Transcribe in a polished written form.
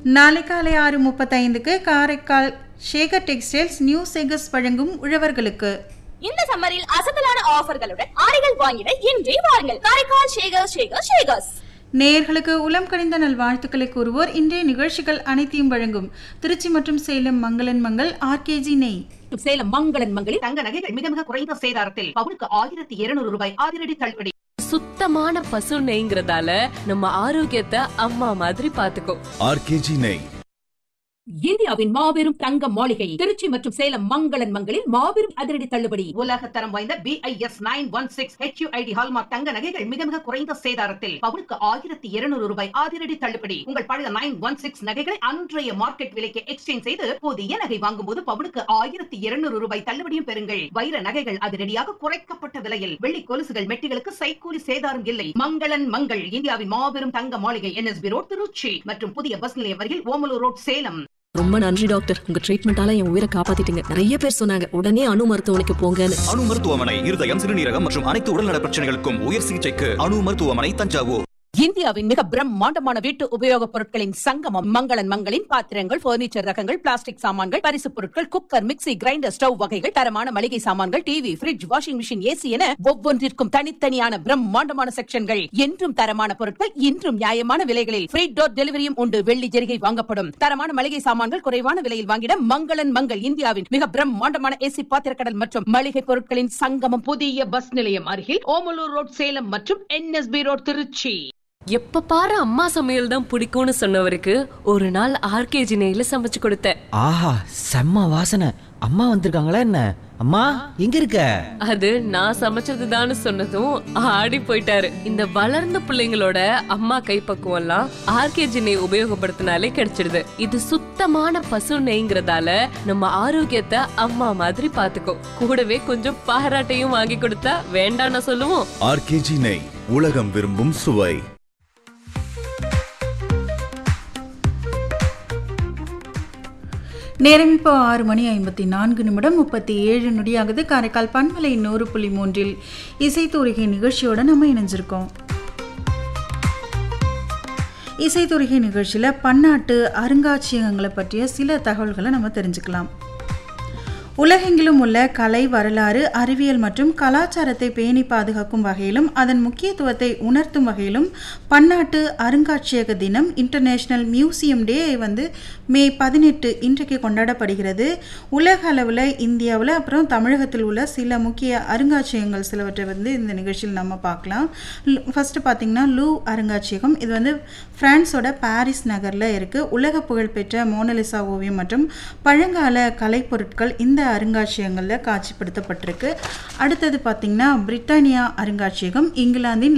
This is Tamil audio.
நாளை காலை 6:35க்கு காரைக்கால் சேகர் டெக்ஸ்டைல்ஸ் நியூ சேகர்ஸ் வழங்கும் உழவர்களுக்கு. இந்த சம்மரில் அசத்தலான ஆஃபர்களுடன் ஆடைகள் வாங்கிட இன்றே வாருங்கள். காரைக்கால் சேகர்ஸ். நேயர்களுக்கு உளம் கனிந்த நல்வாழ்த்துக்களை கூறுவோர் இன்றைய நிகழ்ச்சிகள் அனைத்தையும் வழங்கும் திருச்சி மற்றும் சேலம் மங்களன் மங்கள் ஆர்கேஜி நெய். சேலம் மங்களன் மங்களில் தங்க நகைகள் மிக மிக குறைந்த சேதாரத்தில் பவுனுக்கு 1200 ரூபாய் அதிரடி தள்ளுபடி. சுத்தமான பசு நெய்ங்கிறதால நம்ம ஆரோக்கியத்தை அம்மா மாதிரி பாத்துக்கோ. ஆர்கேஜி நெய். இந்தியாவின் மாபெரும் தங்க மாளிகை திருச்சி மற்றும் சேலம் மங்களன் மங்களில் மாபெரும் அதிரடி தள்ளுபடி. உலக தரம் வாய்ந்த BIS 916 HUID ஹால்மார்க் தங்க நகைகள் மிக மிக குறைந்த சேதாரத்தில் பவுனுக்கு 1200 ரூபாய் அதிரடி தள்ளுபடி. உங்கள் பழைய 916 நகைகளை அன்றைய மார்க்கெட் விலைக்கு எக்ஸ்சேஞ்ச் செய்து புதிய நகை வாங்கும் போது பவுனுக்கு 1200 ரூபாய் தள்ளுபடியும் பெறுங்கள். வைர நகைகள் அதிரடியாக குறைக்கப்பட்ட விலையில். வெள்ளி கொலுசுகள் மெட்டிகளுக்கு சைக்கூலி சேதாரம் இல்லை. மங்களன் மங்கள் இந்தியாவின் மாபெரும் தங்க மாளிகை NSB ரோட் திருச்சி மற்றும் புதிய பஸ் நிலையம் அருகில் ஓமலூர் ரோட் சேலம். ரொம்ப நன்றி டாக்டர், உங்க ட்ரீட்மெண்டால என் உயிரை காப்பாத்திட்டீங்க. நிறைய பேர் சொன்னாங்க உடனே அணு மருத்துவமனைக்கு போங்கன்னு. அணு மருத்துவமனை இருதயம், சிறுநீரகம் மற்றும் அனைத்து உடல்நல பிரச்சனைகளுக்கும் உயர் சிகிச்சைக்கு அணு மருத்துவமனை தஞ்சாவூர். இந்தியாவின் மிக பிரம்மாண்டமான வீட்டு உபயோகப் பொருட்களின் சங்கமம் மங்களன் மங்களின் பாத்திரங்கள், பர்னிச்சர் ரகங்கள், பிளாஸ்டிக் சாமான்கள், பரிசு பொருட்கள், குக்கர், மிக்ஸி, கிரைண்டர், ஸ்டவ் வகைகள், தரமான மளிகை சாமான்கள், TV, fridge, washing machine, AC என ஒவ்வொன்றிற்கும் தனித்தனியான பிரம்மாண்டமான செக்ஷன்கள். என்றும் தரமான பொருட்கள், இன்றும் நியாயமான விலைகளில் ஃப்ரீ டோர் டெலிவரியும் உண்டு. வெள்ளி ஜெரிகை வாங்கப்படும். தரமான மளிகை சாமான்கள் குறைவான விலையில் வாங்கிட மங்களன் மங்கள் இந்தியாவின் மிக பிரம்மாண்டமான ஏசி பாத்திரக்கடல் மற்றும் மளிகை பொருட்களின் சங்கமம். புதிய பஸ் நிலையம் அருகில் ஓமலூர் ரோட் சேலம் மற்றும் NSB ரோட் திருச்சி. எப்ப பாரு அம்மா சமையல் தான் பிடிக்கும்னு சொன்னவருக்கு ஒரு நாள் ஆர்கேஜி நெய்ல சமைச்சு கொடுத்தேன். ஆஹா, செம்ம வாசனை. அம்மா வந்திருக்காங்களா என்ன? அம்மா எங்க இருக்க? அது நான் சமைச்சதுதான்னு சொன்னதும் ஆடி போயிட்டாரு. இந்த வளர்ந்த பிள்ளைங்களோட அம்மா கைப்பக்குவம் எல்லாம் ஆர்கேஜி நெய் உபயோகப்படுத்தினாலே கிடைச்சிடுது. இது சுத்தமான பசு நெய்ங்கிறதால நம்ம ஆரோக்கியத்தை அம்மா மாதிரி பாத்துக்கோ. கூடவே கொஞ்சம் பாராட்டையும் வாங்கி கொடுத்தா வேண்டாம்னு சொல்லுவோம். ஆர்கேஜி நெய், உலகம் விரும்பும் சுவை. நேரம் இப்போ 6:54:37 காரைக்கால் பண்பலை 100.3 இசைத்தூரிகை நிகழ்ச்சியோட நம்ம இணைஞ்சிருக்கோம். இசைத்தூரிகை நிகழ்ச்சியில் பன்னாட்டு அருங்காட்சியகங்களை பற்றிய சில தகவல்களை நம்ம தெரிஞ்சுக்கலாம். உலகெங்கிலும் உள்ள கலை, வரலாறு, அறிவியல் மற்றும் கலாச்சாரத்தை பேணி பாதுகாக்கும் வகையிலும் அதன் முக்கியத்துவத்தை உணர்த்தும் வகையிலும் பன்னாட்டு அருங்காட்சியக தினம், இன்டர்நேஷ்னல் மியூசியம் டே மே 18 இன்றைக்கு கொண்டாடப்படுகிறது. உலக அளவில் இந்தியாவில் அப்புறம் தமிழகத்தில் உள்ள சில முக்கிய அருங்காட்சியகங்கள் சிலவற்றை இந்த நிகழ்ச்சியில் நம்ம பார்க்கலாம். ஃபஸ்ட்டு பார்த்திங்கன்னா லூவ் அருங்காட்சியகம். இது பிரான்ஸோட பாரிஸ் நகரில் இருக்குது. உலக புகழ்பெற்ற மோனலிசா ஓவியம் மற்றும் பழங்கால கலைப்பொருட்கள் இந்த அருங்காட்சியகங்களில் காட்சிப்படுத்தப்பட்டிருக்கு. அடுத்தது பார்த்திங்கன்னா பிரிட்டானியா அருங்காட்சியகம். இங்கிலாந்தின்